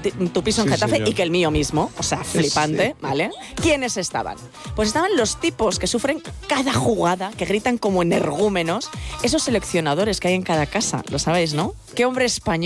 tu piso en Sí, Getafe señor. y que el mío mismo. O sea, flipante, Sí. ¿vale? ¿Quiénes estaban? Pues estaban los tipos que sufren cada jugada, que gritan como energúmenos, esos seleccionadores que hay en cada casa, lo sabéis, ¿no? ¿Qué hombre español